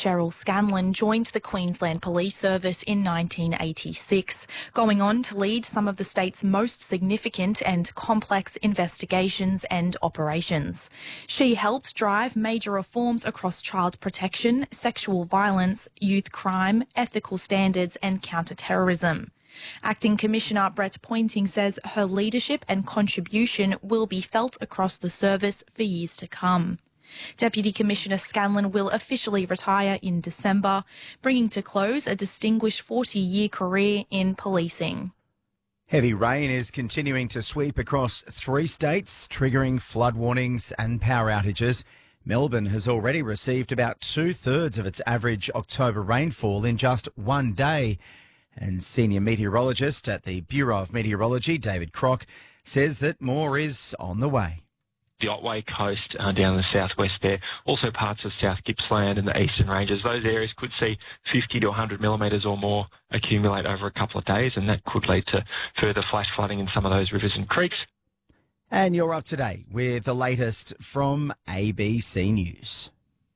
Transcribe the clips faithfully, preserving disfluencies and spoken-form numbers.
Cheryl Scanlon joined the Queensland Police Service in nineteen eighty-six, going on to lead some of the state's most significant and complex investigations and operations. She helped drive major reforms across child protection, sexual violence, youth crime, ethical standards and counter-terrorism. Acting Commissioner Brett Pointing says her leadership and contribution will be felt across the service for years to come. Deputy Commissioner Scanlon will officially retire in December, bringing to close a distinguished forty-year career in policing. Heavy rain is continuing to sweep across three states, triggering flood warnings and power outages. Melbourne has already received about two-thirds of its average October rainfall in just one day. And senior meteorologist at the Bureau of Meteorology, David Crock, says that more is on the way. The Otway Coast uh, down in the southwest there, also parts of South Gippsland and the eastern ranges. Those areas could see fifty to one hundred millimetres or more accumulate over a couple of days, and that could lead to further flash flooding in some of those rivers and creeks. And you're up to date with the latest from A B C News.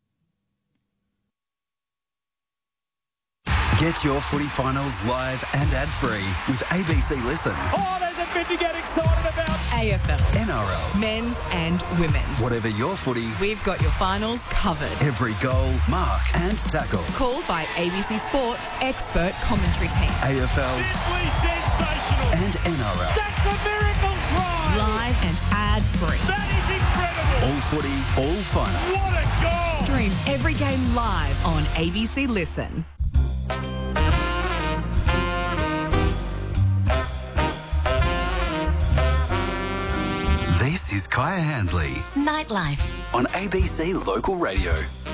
Get your footy finals live and ad-free with A B C Listen. Oh, there's a bit to get excited about. A F L, N R L, men's and women's. Whatever your footy, we've got your finals covered. Every goal, mark and tackle. Called by A B C Sports expert commentary team. A F L. Simply sensational. And N R L. That's a miracle try. Live and ad-free. That is incredible. All footy, all finals. What a goal. Stream every game live on A B C Listen. This is Kaya Handley. Nightlife. On A B C Local Radio.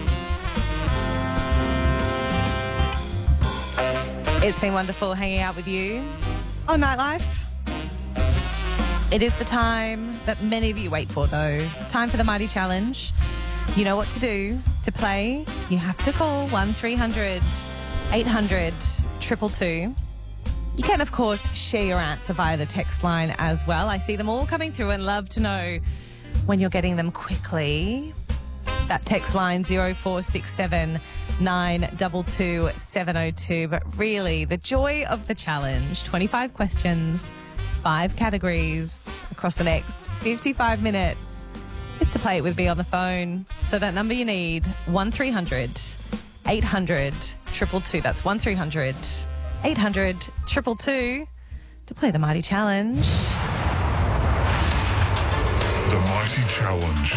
It's been wonderful hanging out with you on Nightlife. It is the time that many of you wait for, though. Time for the Mighty Challenge. You know what to do. To play, you have to call one three hundred eight hundred two two two. You can, of course, share your answer via the text line as well. I see them all coming through and love to know when you're getting them quickly. That text line zero four six seven nine two two seven zero two. But really, the joy of the challenge, twenty-five questions, five categories across the next fifty-five minutes, is to play it with me on the phone. So that number you need, one three hundred eight hundred two two two. That's one three hundred eight hundred two two two to play the Mighty Challenge. The Mighty Challenge.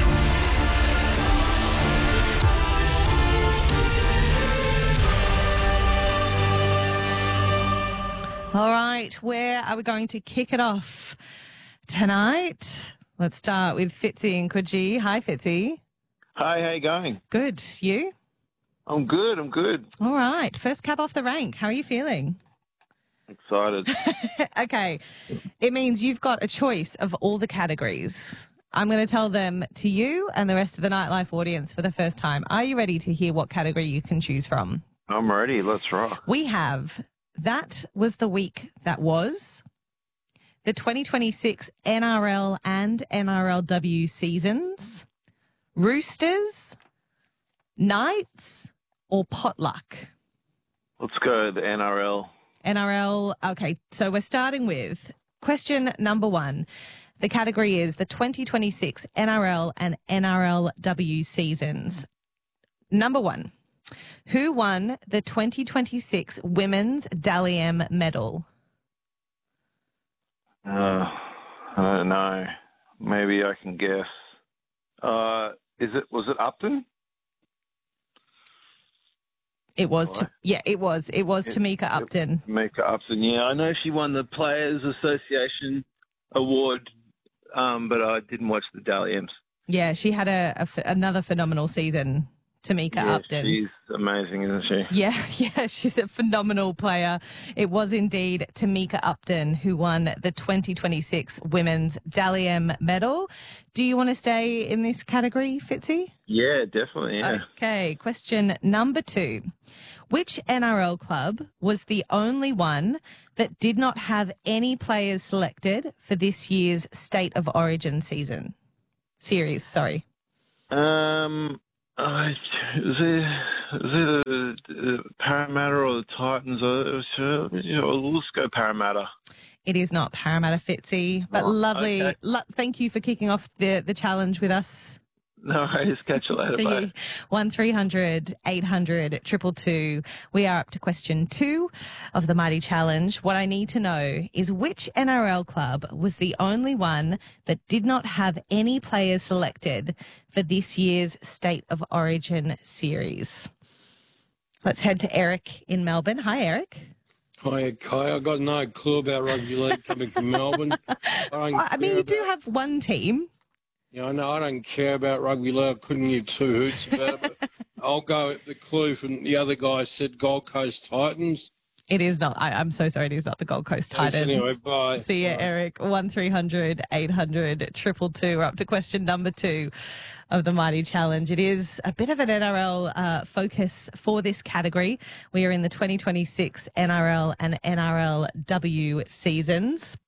All right, where are we going to kick it off tonight? Let's start with Fitzy and Coogee. Hi, Fitzy. Hi, how you going? Good. You? I'm good, I'm good. All right. First cab off the rank. How are you feeling? Excited. Okay. It means you've got a choice of all the categories. I'm going to tell them to you and the rest of the Nightlife audience for the first time. Are you ready to hear what category you can choose from? I'm ready. Let's rock. We have That Was the Week That Was, the twenty twenty-six N R L and N R L W seasons, Roosters, Knights, or Potluck? Let's go the N R L. N R L. Okay, so we're starting with question number one. The category is the twenty twenty-six N R L and N R L W seasons. Number one, who won the twenty twenty-six Women's Dally M medal? Uh, I don't know. Maybe I can guess. Uh, is it? Was it Upton? It was, to, yeah, it was. It was Tamika Upton. Tamika Upton, yeah. I know she won the Players Association award, um, but I didn't watch the Dally M's. Yeah, she had a, a f- another phenomenal season, Tamika yeah, Upton. She's amazing, isn't she? Yeah, yeah, she's a phenomenal player. It was indeed Tamika Upton who won the twenty twenty-six Women's Dally M medal. Do you want to stay in this category, Fitzy? Yeah, definitely, yeah. Okay, question number two. Which N R L club was the only one that did not have any players selected for this year's State of Origin season? Series, sorry. Um, uh, was it, either the Parramatta or the Titans. Or, you know, let's go Parramatta. It is not Parramatta, Fitzy, but Oh, lovely. okay. Lo- thank you for kicking off the, the challenge with us. No worries. Catch you later. See Bye. you. one three hundred eight hundred two two two. We are up to question two of the Mighty Challenge. What I need to know is which N R L club was the only one that did not have any players selected for this year's State of Origin series? Let's head to Eric in Melbourne. Hi, Eric. Hi, Kai. I got no clue about rugby league coming from Melbourne. I, don't I mean, care you do about- have one team. Yeah, I know. I don't care about rugby league. I couldn't give two hoots about it. But I'll go with the clue from the other guy said Gold Coast Titans. It is not. I, I'm so sorry. It is not the Gold Coast Yes, Titans. anyway, bye. See you, Bye. Eric. one three hundred eight hundred two two two. We're up to question number two of the Mighty Challenge. It is a bit of an N R L uh, focus for this category. We are in the twenty twenty-six N R L and N R L W seasons.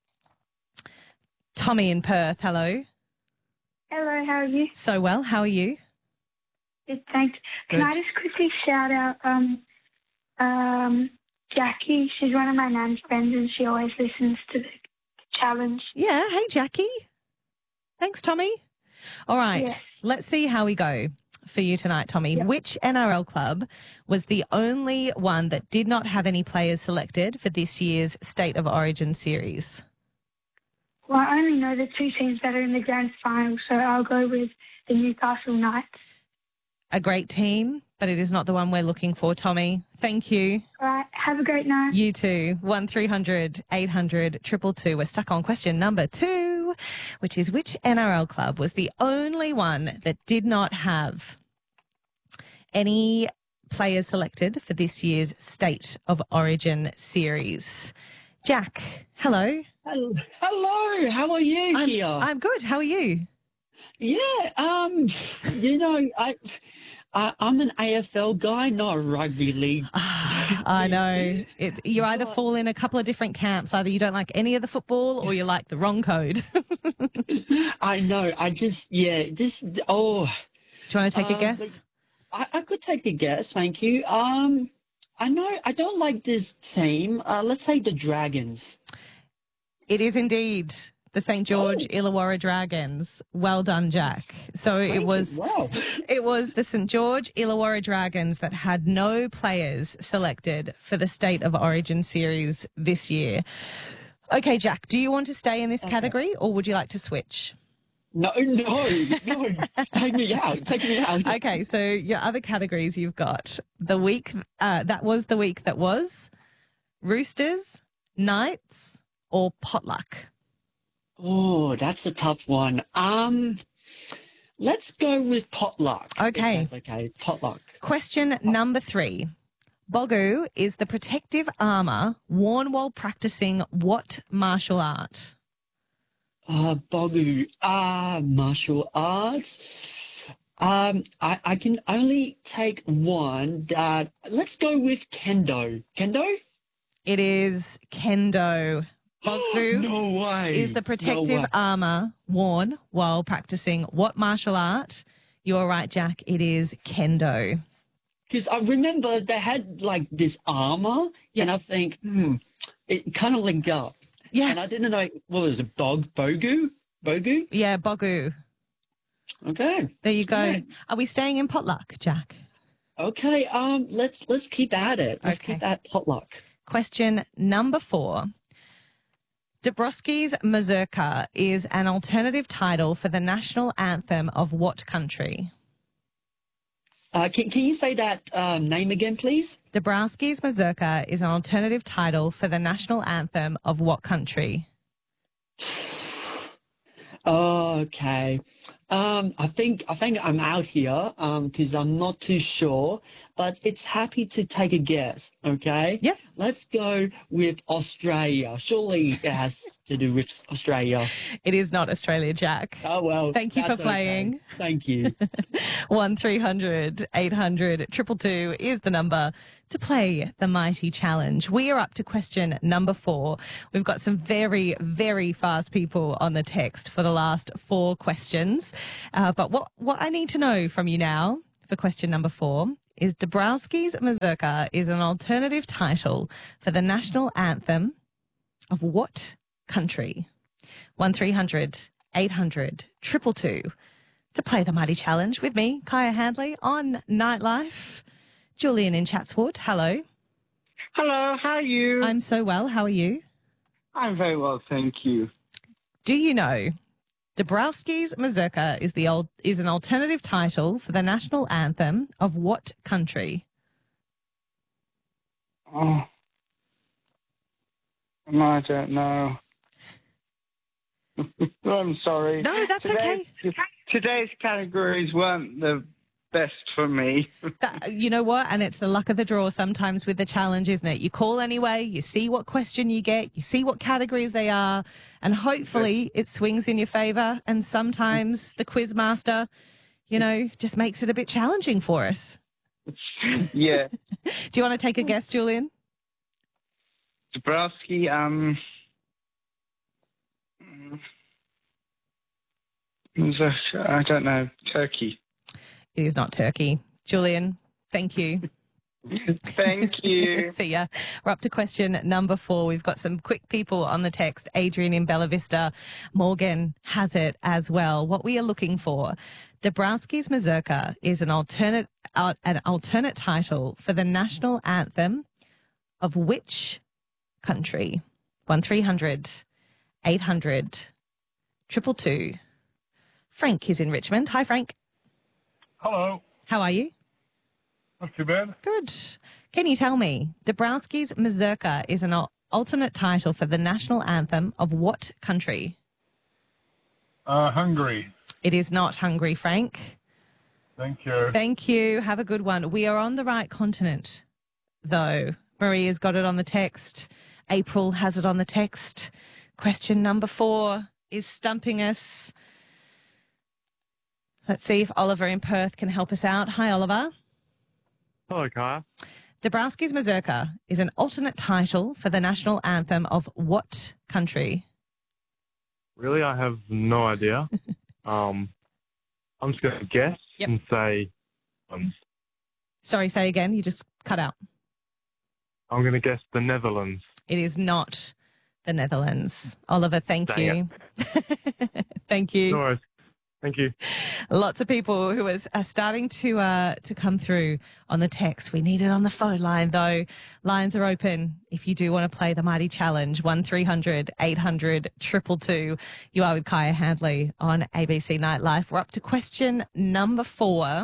Tommy in Perth, hello. Hello, how are you? So well. How are you? Good, thanks. Can Good. I just quickly shout out um, um, Jackie? She's one of my nan's friends and she always listens to the challenge. Yeah. Hey, Jackie. Thanks, Tommy. All right. Yes. Let's see how we go for you tonight, Tommy. Yep. Which N R L club was the only one that did not have any players selected for this year's State of Origin series? Well, I only know the two teams that are in the grand final, so I'll go with the Newcastle Knights. A great team, but it is not the one we're looking for, Tommy. Thank you. All right, have a great night. You too. one three hundred eight hundred two two two. We're stuck on question number two, which is which N R L club was the only one that did not have any players selected for this year's State of Origin series? Jack, hello. Hello, how are you, I'm, Kia? I'm good. How are you? Yeah, um, you know, I, I, I'm an A F L guy, not a rugby league. I know. It's, you either fall in a couple of different camps. Either you don't like any of the football or you like the wrong code. I know. I just, yeah, this, oh. Do you want to take a um, guess? I, I could take a guess, thank you. Um, I know, I don't like this team. Uh, let's say the Dragons. It is indeed the Saint George Oh. Illawarra Dragons. Well done, Jack. So it Thank was you. Wow. it was the Saint George Illawarra Dragons that had no players selected for the State of Origin series this year. Okay, Jack, do you want to stay in this category or would you like to switch? No, no, no. Take me out. Take me out. Okay, so your other categories you've got the week uh, that was the week that was, Roosters, Knights, or Potluck. Oh, that's a tough one. Um, let's go with Potluck. if Okay. that's okay, Potluck. Question number three. Bogu is the protective armour worn while practicing what martial art? Uh, Bogu, ah, martial arts. Um, I, I can only take one. That let's go with Kendo. Kendo? It is Kendo. Bogu No way. is the No protective way. armour worn while practicing what martial art? You're right, Jack. It is Kendo. Because I remember they had like this armor, and I think, hmm, it kind of linked up. Yeah. And I didn't know what was it, Bog Bogu? Bogu? Yeah, Bogu. Okay. There you go. Yeah. Are we staying in Potluck, Jack? Okay. Um. Let's let's keep at it. Let's Okay. keep at Potluck. Question number four. Dabrowski's Mazurka is an alternative title for the national anthem of what country? Uh, can can you say that um, name again, please? Dabrowski's Mazurka is an alternative title for the national anthem of what country? Okay. Um, I think I think I'm out here because I'm not too sure, but it's happy to take a guess. Okay. Yeah. Let's go with Australia. Surely it has to do with Australia. It is not Australia, Jack. Oh well. Thank you for that's okay. playing. Thank you. One three hundred eight hundred two two two is the number to play the Mighty Challenge. We are up to question number four. We've got some very, very fast people on the text for the last four questions. Uh, but what, what I need to know from you now for question number four is Dabrowski's Mazurka is an alternative title for the national anthem of what country? one three hundred eight hundred two two two to play the Mighty Challenge with me, Kaya Handley, on Nightlife. Julian in Chatswood, hello. Hello, how are you? I'm so well. How are you? I'm very well, thank you. Do you know Dabrowski's Mazurka is the old is an alternative title for the national anthem of what country? Oh, no, I don't know. I'm sorry. No, that's today's, okay. Today's categories weren't the best for me. That, you know what? And it's the luck of the draw sometimes with the challenge, isn't it? You call anyway, you see what question you get, you see what categories they are, and hopefully it swings in your favour. And sometimes the quiz master, you know, just makes it a bit challenging for us. Yeah. Do you want to take a guess, Julian? Dabrowski, um... I don't know, Turkey. It is not Turkey. Julian, thank you. Thank you. See ya. We're up to question number four. We've got some quick people on the text. Adrian in Bella Vista. Morgan has it as well. What we are looking for. Dabrowski's Mazurka is an alternate, uh, an alternate title for the national anthem of which country? one three hundred eight hundred two two two. Frank is in Richmond. Hi, Frank. Hello. How are you? Not too bad. Good. Can you tell me, Dabrowski's Mazurka is an al- alternate title for the national anthem of what country? Uh, Hungary. It is not Hungary, Frank. Thank you. Thank you. Have a good one. We are on the right continent, though. Maria's got it on the text. April has it on the text. Question number four is stumping us. Let's see if Oliver in Perth can help us out. Hi, Oliver. Hello, Kaya. Dabrowski's Mazurka is an alternate title for the national anthem of what country? Really, I have no idea. um, I'm just going to guess Yep. and say, um, Sorry, say again. You just cut out. I'm going to guess the Netherlands. It is not the Netherlands. Oliver, thank Dang you. Thank you. No worries. Thank you. Lots of people who is, are starting to uh, to come through on the text. We need it on the phone line, though. Lines are open if you do want to play the Mighty Challenge. one three hundred eight hundred two two two. You are with Kaya Handley on A B C Nightlife. We're up to question number four.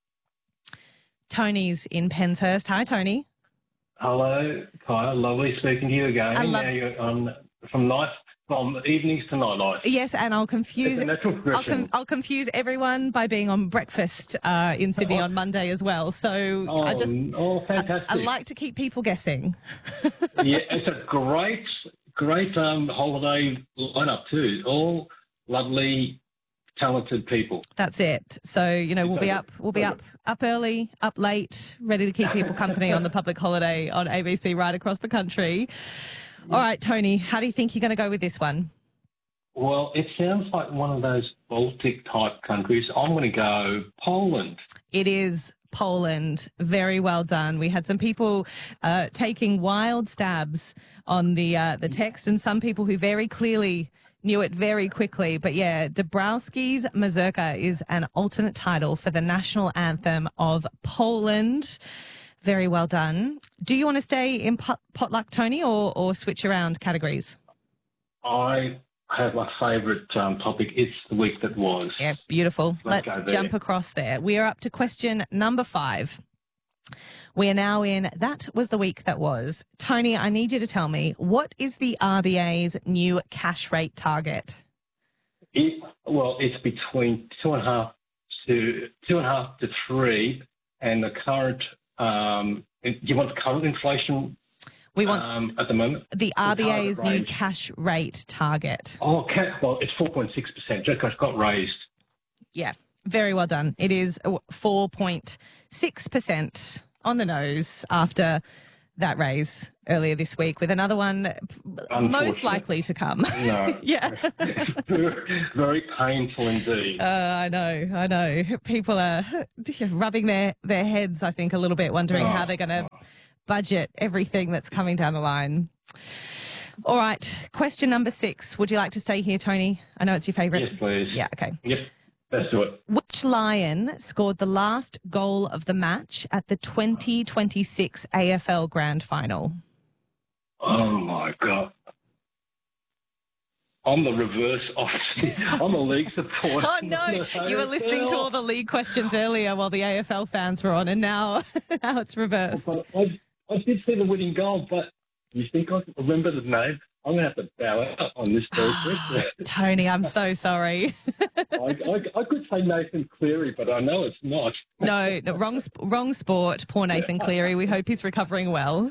Tony's in Penshurst. Hi, Tony. Hello, Kaya. Lovely speaking to you again. I love- now you're on from night from evenings to nightlife. Yes, and I'll confuse It's a natural I'll, progression. com- I'll confuse everyone by being on breakfast uh, in Sydney on Monday as well. So Oh, I just oh, I, fantastic! I like to keep people guessing. Yeah, it's a great, great um, holiday lineup too. All lovely, talented people. That's it. So, you know, we'll be up we'll be up up early, up late, ready to keep people company on the public holiday on A B C right across the country. All right, Tony, how do you think you're going to go with this one? Well, it sounds like one of those Baltic type countries. I'm going to go Poland. It is Poland. Very well done. We had some people uh, taking wild stabs on the uh, the text, and some people who very clearly knew it very quickly. But yeah, Dabrowski's Mazurka is an alternate title for the national anthem of Poland. Very well done. Do you want to stay in pot- potluck, Tony, or, or switch around categories? I have my favourite um, topic. It's the week that was. Yeah, beautiful. Let's Let's go there. jump across there. We are up to question number five. We are now in That Was the Week That Was. Tony, I need you to tell me, what is the R B A's new cash rate target? It, well, it's between two and a half to two and a half to three, and the current. Um, do you want the current inflation? We want um, at the moment the R B A's target new range. cash rate target. Oh, okay. Well, it's four point six percent. Just got raised. Yeah, very well done. It is four point six percent on the nose after that raise earlier this week with another one most likely to come. No. Yeah. Very painful indeed. Uh, I know, I know. People are rubbing their, their heads, I think, a little bit, wondering Oh, how they're going to budget everything that's coming down the line. All right, question number six. Would you like to stay here, Tony? I know it's your favourite. Yes, please. Yeah, okay. Yep, let's do it. Which Lion scored the last goal of the match at the twenty twenty-six A F L Grand Final? Oh, my God. I'm the reverse of... I'm a league supporter. Oh, no, you were listening to all the league questions earlier while the A F L fans were on, and now, now it's reversed. I, I did see the winning goal, but you think I can remember the name? I'm going to have to bow out on this Thursday. Tony, I'm so sorry. I, I, I could say Nathan Cleary, but I know it's not. No, no wrong, wrong sport. Poor Nathan Cleary. We hope he's recovering well.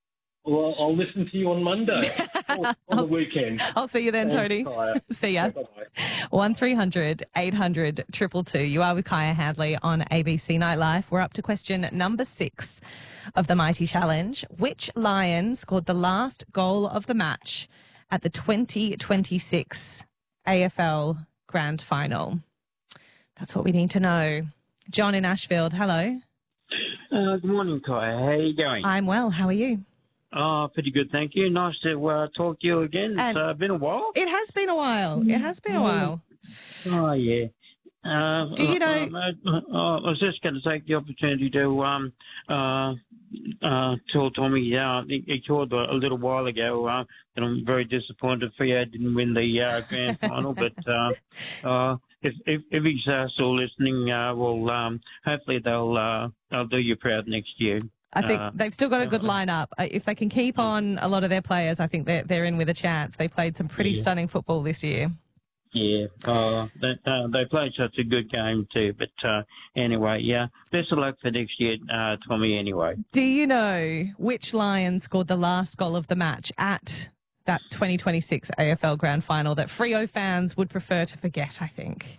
Well, I'll listen to you on Monday, or on the weekend. I'll see you then, Thanks, Tony. Kaya. See ya. Bye-bye. one three hundred eight hundred two two two. You are with Kaya Hadley on A B C Nightlife. We're up to question number six of the Mighty Challenge. Which Lion scored the last goal of the match at the twenty twenty-six A F L Grand Final? That's what we need to know. John in Ashfield, hello. Uh, good morning, Kaya. How are you going? I'm well. How are you? Oh, pretty good, thank you. Nice to uh, talk to you again. It's And uh, been a while. It has been a while. It has been a while. Oh, yeah. Uh, Do you know- Uh, uh, uh, I was just going to take the opportunity to um, uh, uh, tell Tommy, uh, he, he called a, a little while ago, uh, and I'm very disappointed Freo didn't win the uh, grand final, but uh, uh, if, if, if he's uh, still listening, uh, well, um, hopefully they'll, uh, they'll do you proud next year. I think Uh, they've still got a good lineup. Uh, If they can keep on a lot of their players, I think they're, they're in with a chance. They played some pretty Yeah. stunning football this year. Yeah, uh, they, uh, they played such a good game too. But uh, anyway, yeah, best of luck for next year, uh, Tommy, anyway. Do you know which Lion scored the last goal of the match at that twenty twenty-six A F L Grand Final that Freo fans would prefer to forget, I think?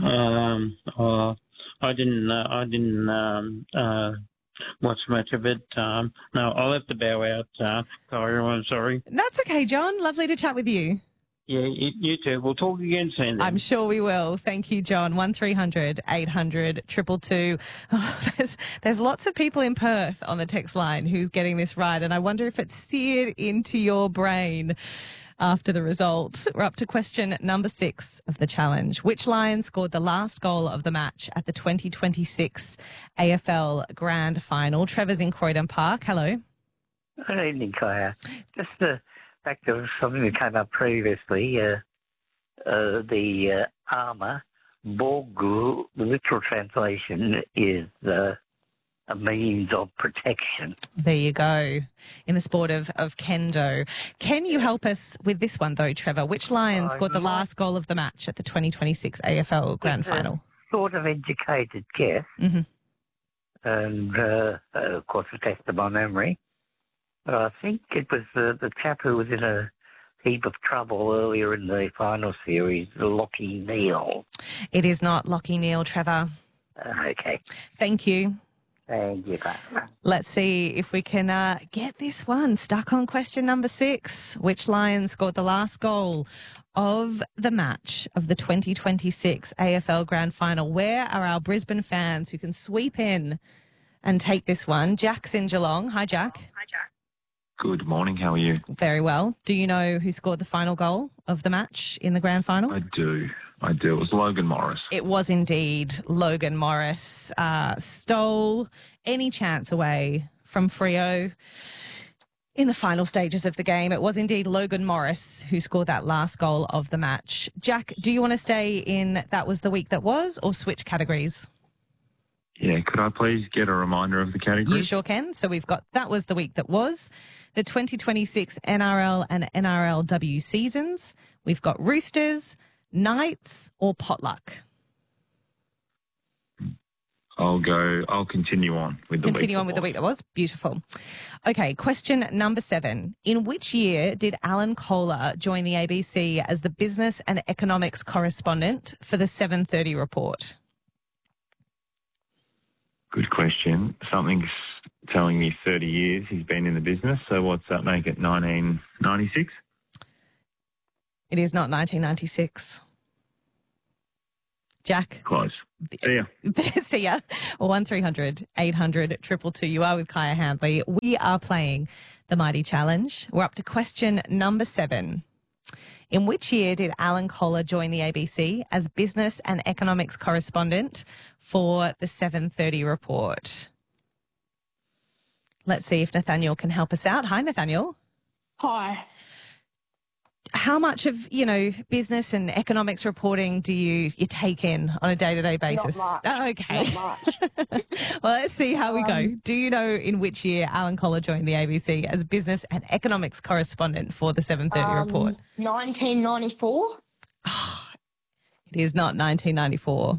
Um, uh, I didn't, uh, I didn't um, uh, watch much of it. Um, no, I'll have to bow out, uh, Kyra, I'm sorry. That's okay, John. Lovely to chat with you. Yeah, you, you too. We'll talk again soon then. I'm sure we will. Thank you, John. one three hundred eight hundred two two two. Oh, there's, there's lots of people in Perth on the text line who's getting this right, and I wonder if it's seared into your brain after the result. We're up to question number six of the challenge. Which Lion scored the last goal of the match at the twenty twenty-six A F L Grand Final? Trevor's in Croydon Park. Hello. Good evening, Kaya. Just uh, back to something that came up previously, uh, uh, the uh, armour, Borgu, the literal translation is uh, a means of protection. There you go. In the sport of, of kendo. Can you help us with this one, though, Trevor? Which Lion I scored the might- last goal of the match at the twenty twenty-six A F L Grand It's a Final? Sort of educated guess, Mm-hmm. and uh, uh, of course, a test of my memory. But I think it was uh, the chap who was in a heap of trouble earlier in the final series, Lockie Neal. It is not Lockie Neal, Trevor. Uh, okay. Thank you. Thank you, Kaya. Let's see if we can uh, get this one. Stuck on question number six. Which Lion scored the last goal of the match of the twenty twenty-six A F L Grand Final? Where are our Brisbane fans who can sweep in and take this one? Jack's in Geelong. Hi, Jack. Hi, Jack. Good morning. How are you? Very well. Do you know who scored the final goal of the match in the grand final? I do. I do. It was Logan Morris. It was indeed Logan Morris. Uh, stole any chance away from Freo in the final stages of the game. It was indeed Logan Morris who scored that last goal of the match. Jack, do you want to stay in That Was the Week That Was or switch categories? Yeah, could I please get a reminder of the category? You sure can. So we've got That Was the Week That Was, the twenty twenty-six N R L and N R L W seasons. We've got Roosters, Knights or Potluck. I'll go, I'll continue on with the Continue week on with the that week that was. Beautiful. Okay, question number seven. In which year did Alan Kohler join the A B C as the business and economics correspondent for the seven thirty report? Good question. Something s- telling me thirty years he's been in the business. So what's that make it, nineteen ninety-six? It is not nineteen ninety-six. Jack? Close. See ya. See ya. one three hundred eight hundred two two two. You are with Kaya Handley. We are playing the Mighty Challenge. We're up to question number seven. In which year did Alan Kohler join the A B C as business and economics correspondent for the seven thirty report? Let's see if Nathaniel can help us out. Hi, Nathaniel. Hi. How much of, you know, business and economics reporting do you, you take in on a day-to-day basis? Not much. Oh, okay. Not much. Well, let's see how we go. Um, Do you know in which year Alan Kohler joined the A B C as business and economics correspondent for the seven thirty um, report? nineteen ninety-four. It is not nineteen ninety-four,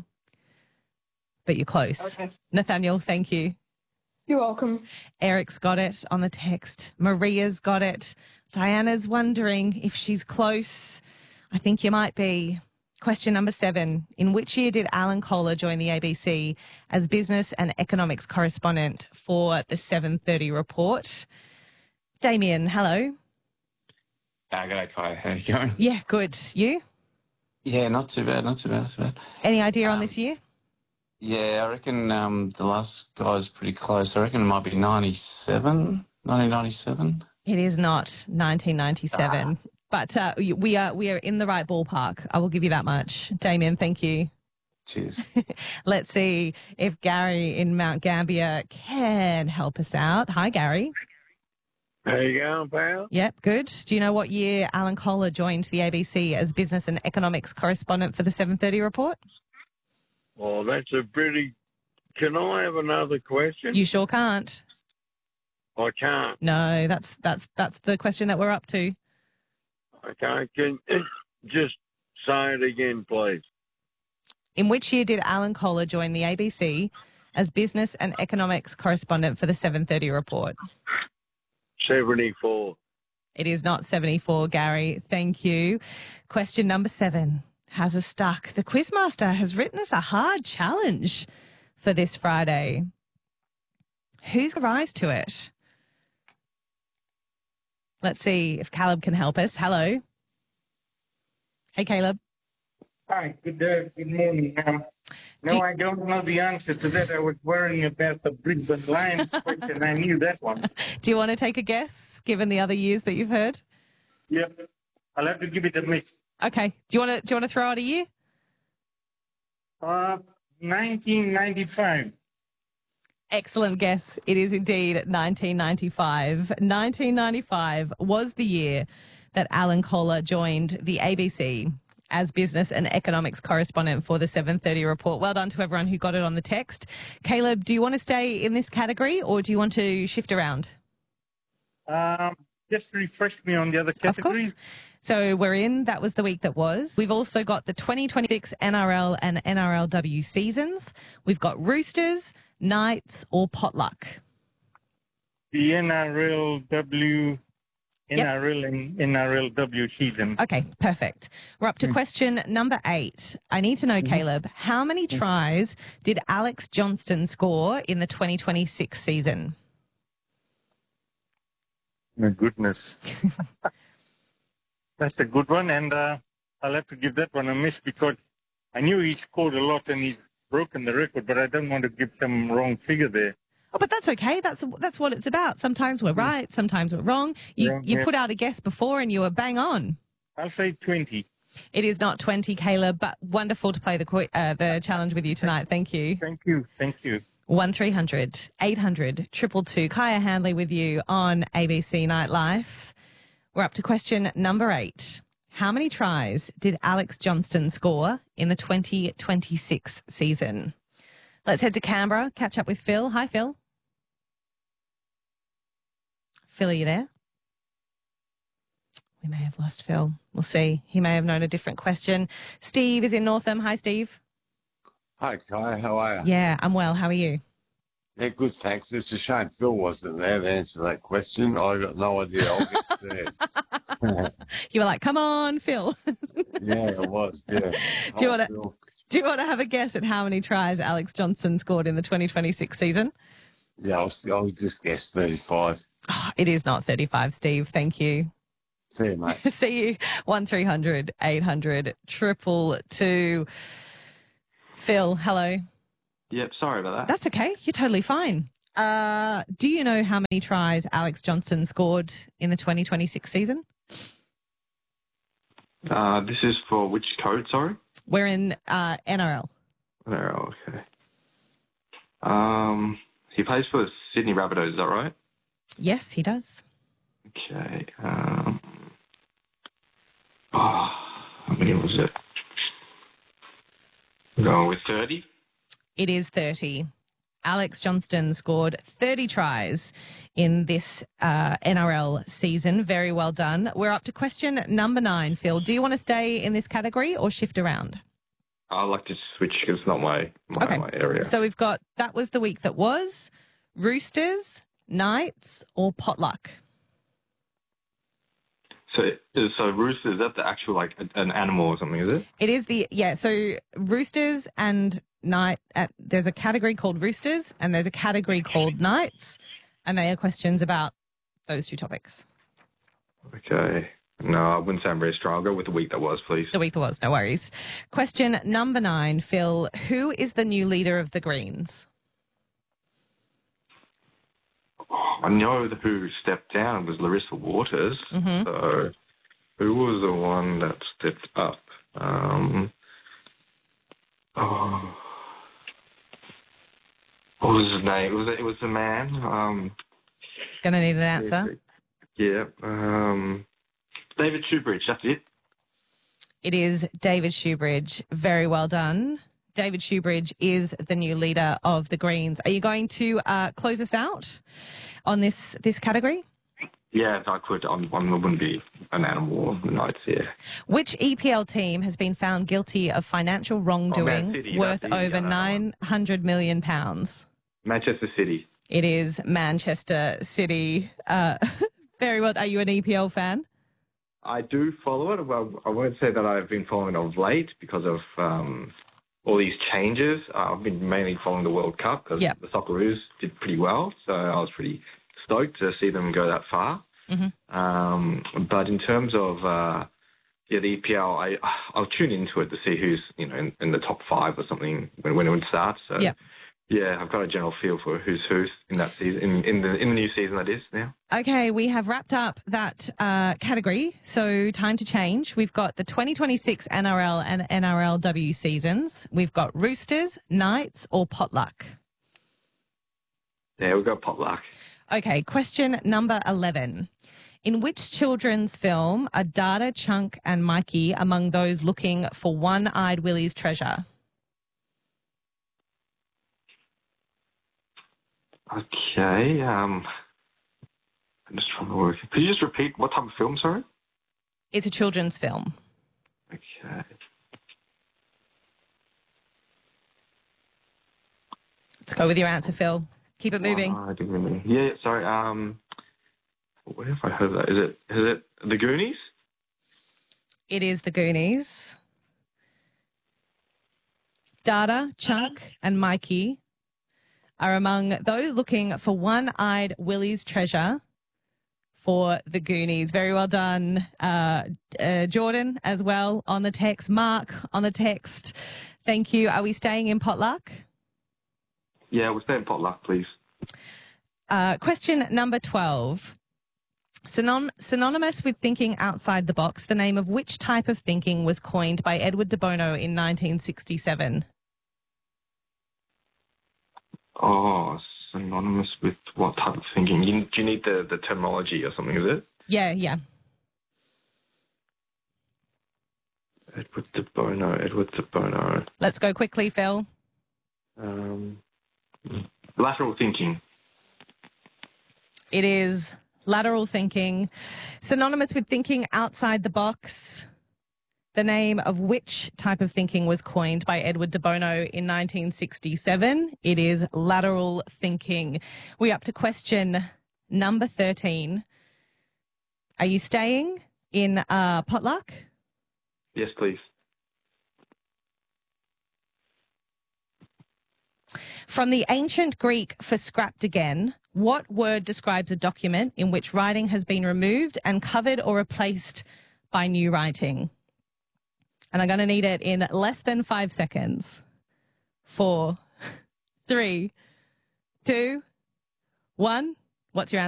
but you're close. Okay. Nathaniel, thank you. You're welcome. Eric's got it on the text. Maria's got it. Diana's wondering if she's close. I think you might be. Question number seven. In which year did Alan Kohler join the A B C as business and economics correspondent for the seven thirty report? Damien, hello. Uh, g'day, Kai. How you going? Yeah, good. You? Yeah, not too bad, not too bad, not too bad. Any idea on this year? Yeah, I reckon um, the last guy's pretty close. I reckon it might be ninety-seven, nineteen ninety-seven. It is not nineteen ninety-seven, ah. but uh, we are we are in the right ballpark. I will give you that much. Damien, thank you. Cheers. Let's see if Gary in Mount Gambier can help us out. Hi, Gary. How you going, pal? Yep, good. Do you know what year Alan Kohler joined the A B C as business and economics correspondent for the seven thirty report? Well, that's a pretty... Can I have another question? You sure can't. I can't. No, that's that's that's the question that we're up to. Okay, can just say it again, please. In which year did Alan Kohler join the A B C as business and economics correspondent for the seven thirty report? seventy-four. It is not seventy-four, Gary. Thank you. Question number seven has us stuck. The Quizmaster has written us a hard challenge for this Friday. Who's going to rise to it? Let's see if Caleb can help us. Hello. Hey, Caleb. Hi, good day, good morning. Um, no, Do I don't know the answer to that. I was worrying about the Brisbane Lions question. I knew that one. Do you want to take a guess, given the other years that you've heard? Yep. I'll have to give it a miss. Okay. Do you want to do you want to throw out a year? Uh, nineteen ninety-five. Excellent guess. It is indeed nineteen ninety-five. nineteen ninety-five was the year that Alan Kohler joined the A B C as business and economics correspondent for the seven thirty report. Well done to everyone who got it on the text. Caleb, do you want to stay in this category or do you want to shift around? Um, just refresh me on the other categories. Of course. So we're in, that was the week that was. We've also got the twenty twenty-six N R L and N R L W seasons. We've got Roosters, Knights or Potluck. The N R L W, Yep. N R L and N R L W season. Okay, perfect. We're up to Mm. question number eight. I need to know, Mhm. Caleb, how many tries did Alex Johnston score in the twenty twenty-six season? My goodness. That's a good one, and uh, I'll have to give that one a miss because I knew he scored a lot and he's broken the record, but I don't want to give some wrong figure there. Oh, but that's okay. That's that's what it's about. Sometimes we're right, sometimes we're wrong. You Wrong, you yeah. put out a guess before and you were bang on. I'll say twenty. It is not twenty, Caleb, but wonderful to play the qu- uh, the challenge with you tonight. Thank you. Thank you. Thank you. one three hundred eight hundred two two two. Kaya Handley with you on A B C Nightlife. We're up to question number eight. How many tries did Alex Johnston score in the twenty twenty-six season? Let's head to Canberra, catch up with Phil. Hi, Phil. Phil, are you there? We may have lost Phil. We'll see. He may have known a different question. Steve is in Northam. Hi, Steve. Hi, Kai. How are you? Yeah, I'm well. How are you? Yeah, good, thanks. It's a shame Phil wasn't there to answer that question. I got no idea. I'll get scared. You were like, come on, Phil. Yeah, it was, yeah. Do you Hi, want to Phil. do you want to have a guess at how many tries Alex Johnston scored in the twenty twenty-six season? Yeah, I'll, I'll just guess thirty-five. Oh, it is not thirty-five, Steve. Thank you. See you, mate. See you. one three hundred eight hundred triple two. Phil, hello. Yep, sorry about that. That's okay. You're totally fine. Uh, do you know how many tries Alex Johnston scored in the twenty twenty-six season? Uh, this is for which code, sorry? We're in uh, N R L. N R L, okay. Um, he plays for the Sydney Rabbitohs, is that right? Yes, he does. Okay. Um, oh, how many was it? I'm going with thirty. It is thirty. Alex Johnston scored thirty tries in this uh, N R L season. Very well done. We're up to question number nine, Phil. Do you want to stay in this category or shift around? I like to switch because it's not my, my, Okay. my area. So we've got, that was the week that was, Roosters, Knights or Potluck? So, so rooster, is that the actual, like, an animal or something, is it? It is the, yeah, so Roosters and Night, uh, there's a category called Roosters and there's a category called Knights, and they are questions about those two topics. Okay. No, I wouldn't say I'm very strong. I'll go with the week that was, please. The week that was, no worries. Question number nine, Phil. Who is the new leader of the Greens? I know the who stepped down was Larissa Waters. Mhm. So who was the one that stepped up? Um, oh, what was his name? It was it was a man. Um, Gonna need an answer. yeah. Um, David Shoebridge. That's it. It is David Shoebridge. Very well done. David Shoebridge is the new leader of the Greens. Are you going to uh, close us out on this this category? Yeah, if I could. I'm, I wouldn't be an animal of the Knights. Yeah. Which E P L team has been found guilty of financial wrongdoing Man City, worth that's easy, I over know that nine hundred million pounds? Manchester City. It is Manchester City. Uh, very well. Are you an E P L fan? I do follow it. Well, I won't say that I've been following it of late because of um, all these changes. Uh, I've been mainly following the World Cup because Yep. the Socceroos did pretty well, so I was pretty stoked to see them go that far. Mm-hmm. Um, but in terms of uh, yeah, the E P L, I I'll tune into it to see who's you know in, in the top five or something when when it starts. So Yep. yeah, I've got a general feel for who's who's in that season in, in the in the new season that is now. Okay, we have wrapped up that uh, category, so time to change. We've got the twenty twenty-six N R L and N R L W seasons. We've got Roosters, Knights or Potluck. Yeah, we've got Potluck. Okay, question number eleven. In which children's film are Dada, Chunk and Mikey among those looking for one-eyed Willie's treasure? Okay. Um, I'm just trying to work. Could you just repeat what type of film, sorry? It's a children's film. Okay. Let's go with your answer, Phil. Keep it moving. Oh, I didn't really. Yeah, yeah, sorry. Um, where have I heard that? Is it is it The Goonies? It is The Goonies. Dada, Chunk and Mikey are among those looking for one-eyed Willie's treasure for The Goonies. Very well done, uh, uh, Jordan, as well on the text. Mark on the text. Thank you. Are we staying in Potluck? Yeah, we'll stay in Potluck, please. Uh, question number twelve. Synon- synonymous with thinking outside the box, the name of which type of thinking was coined by Edward de Bono in nineteen sixty-seven? Oh, synonymous with what type of thinking? You, do you need the, the terminology or something, is it? Yeah, yeah. Edward de Bono, Edward de Bono. Let's go quickly, Phil. Um, lateral thinking. It is lateral thinking. Synonymous with thinking outside the box. The name of which type of thinking was coined by Edward de Bono in nineteen sixty-seven? It is lateral thinking. We're up to question number thirteen. Are you staying in uh, Potluck? Yes, please. From the ancient Greek for scrapped again, what word describes a document in which writing has been removed and covered or replaced by new writing? And I'm going to need it in less than five seconds. Four, three, two, one. What's your answer?